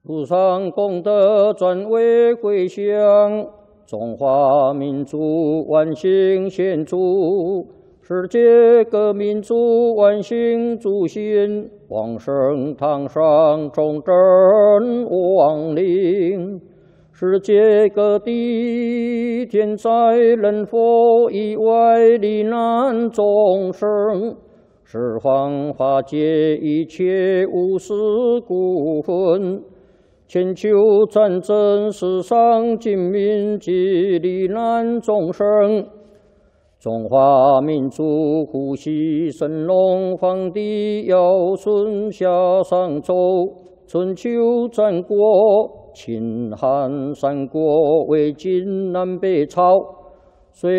路上功德转为回响，中华民族万幸献祝，世界各民族万幸祝新，往生堂上众真亡灵。世界各地天灾人祸意外罹难众生，十方法界一切无私故分。全球战争，世上尽民及罹难众生，中华民族呼吸神龙皇帝尧舜夏商周，春秋战国，秦汉三国，魏晋南北朝。